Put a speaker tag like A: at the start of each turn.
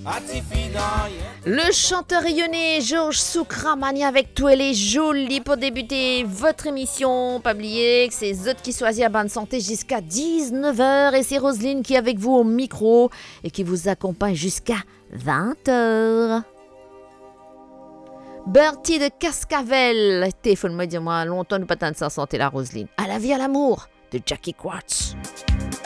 A: Le chanteur rayonné Georges Soukramani avec toi les jolis pour débuter votre émission. Pas oublier que c'est Zot qui choisit à bonne santé jusqu'à 19h et c'est Roselyne qui est avec vous au micro et qui vous accompagne jusqu'à 20h. Bertie de Cascavel, téléphone-moi, dis-moi, longtemps nous pas de santé la Roselyne. À la vie, à l'amour de Jackie Quartz.